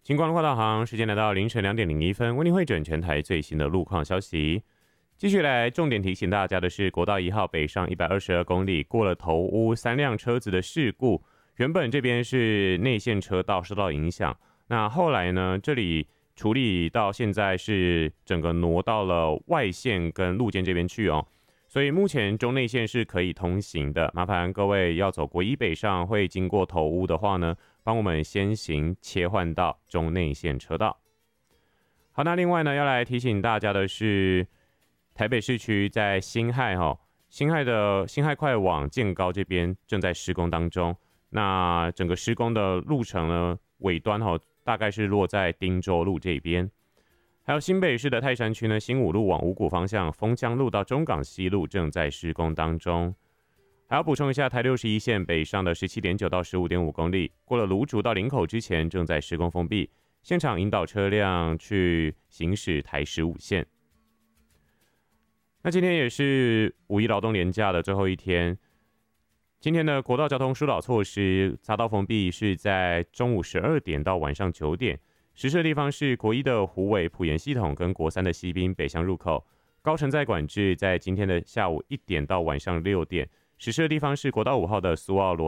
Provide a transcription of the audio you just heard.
金光快导航，时间来到凌晨2:01，为您会诊全台最新的路况消息。继续来重点提醒大家的是，国道1号北上122公里过了头屋，3辆车子的事故。原本这边是内线车道受到影响，那后来呢，这里处理到现在是整个挪到了外线跟路肩这边去哦。所以目前中内线是可以通行的，麻烦各位要走国一北上会经过头屋的话呢，帮我们先行切换到中内线车道。好，那另外呢，要来提醒大家的是，台北市区在辛亥的辛亥快往建高这边正在施工当中。那整个施工的路程呢，尾端大概是落在汀州路这边。还有新北市的泰山区呢，新武路往五股方向，丰江路到中港西路正在施工当中。还要补充一下，台61线北上的17.9到15.5公里，过了芦竹到林口之前正在施工封闭，现场引导车辆去行驶台15线。那今天也是5一劳动连假的最后一天，今天的国道交通疏导措施，匝道封闭是在中午12点到晚上9点。实施的地方是国一的虎尾埔盐系统跟国三的西滨北向入口，高承载管制在今天的下午1点到晚上6点。实施的地方是国道5号的苏澳罗